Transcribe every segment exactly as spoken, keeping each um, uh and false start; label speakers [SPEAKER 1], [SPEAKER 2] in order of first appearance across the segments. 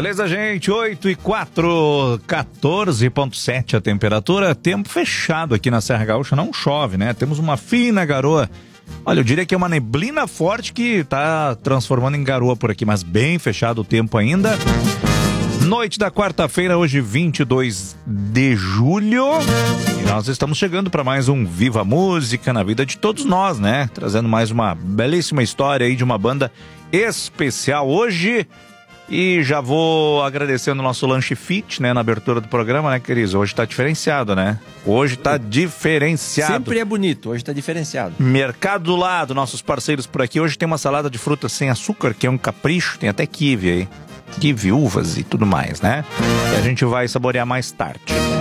[SPEAKER 1] Beleza, gente? oito e quatro, quatorze ponto sete a temperatura. Tempo fechado aqui na Serra Gaúcha. Não chove, né? Temos uma fina garoa. Olha, eu diria que é uma neblina forte que tá transformando em garoa por aqui, mas bem fechado o tempo ainda. Noite da quarta-feira, hoje vinte e dois de julho. E nós estamos chegando para mais um Viva Música na vida de todos nós, né? Trazendo mais uma belíssima história aí de uma banda especial hoje. E já vou agradecendo o nosso Lanche Fit, né, na abertura do programa, né, Cris? Hoje tá diferenciado, né? Hoje tá diferenciado.
[SPEAKER 2] Sempre é bonito, hoje tá diferenciado.
[SPEAKER 1] Mercado do Lado, nossos parceiros por aqui. Hoje tem uma salada de frutas sem açúcar, que é um capricho. Tem até kiwi aí. Kiwi, uvas e tudo mais, né? E a gente vai saborear mais tarde.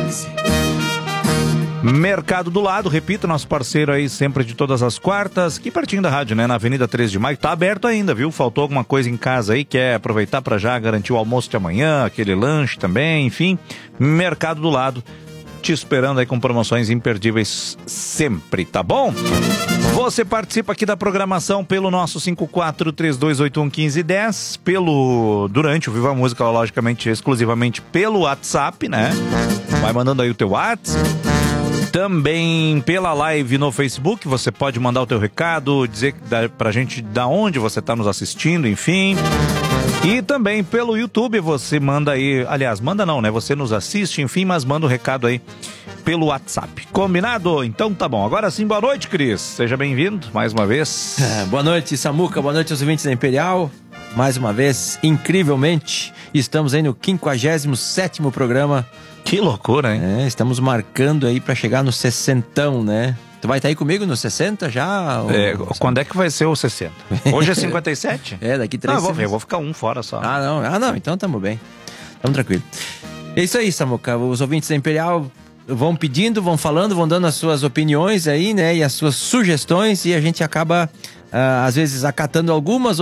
[SPEAKER 1] Mercado do Lado, repito, nosso parceiro aí sempre de todas as quartas, aqui pertinho da rádio, né, na Avenida três de Maio, tá aberto ainda, viu? Faltou alguma coisa em casa aí, quer aproveitar para já garantir o almoço de amanhã, aquele lanche também, enfim, Mercado do Lado, te esperando aí com promoções imperdíveis sempre, tá bom? Você participa aqui da programação pelo nosso cinco quatro três dois oito um um cinco um zero, pelo, durante o Viva Música, logicamente, exclusivamente pelo WhatsApp, né? Vai mandando aí o teu WhatsApp. Também pela live no Facebook, você pode mandar o teu recado, dizer pra gente da onde você tá nos assistindo, enfim. E também pelo YouTube, você manda aí, aliás, manda não, né? Você nos assiste, enfim, mas manda o recado aí pelo WhatsApp. Combinado? Então tá bom. Agora sim, boa noite, Cris. Seja bem-vindo mais uma vez.
[SPEAKER 2] É, boa noite, Samuca. Boa noite aos ouvintes da Imperial. Mais uma vez, incrivelmente, estamos aí no quinquagésimo sétimo programa.
[SPEAKER 1] Que loucura, hein?
[SPEAKER 2] É, estamos marcando aí pra chegar no sessentão, né? Tu vai estar aí comigo no sessenta já? Ou...
[SPEAKER 1] É, quando é que vai ser o sessenta? Hoje é cinquenta e sete?
[SPEAKER 2] É, daqui três...
[SPEAKER 1] Ah, vou ver, eu vou ficar um fora só.
[SPEAKER 2] Ah, não, ah, não, então tamo bem. Tamo tranquilo. É isso aí, Samuca. Os ouvintes da Imperial vão pedindo, vão falando, vão dando as suas opiniões aí, né? E as suas sugestões, e a gente acaba, ah, às vezes, acatando algumas,